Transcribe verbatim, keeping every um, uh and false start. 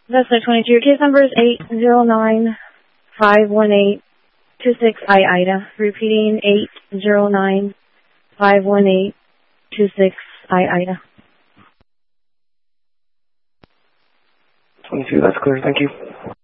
That's the twenty-two. Your case number is eight zero nine five one eight two six I Ida. Repeating eight zero nine five one eight two six I Ida. twenty-two, that's clear. Thank you.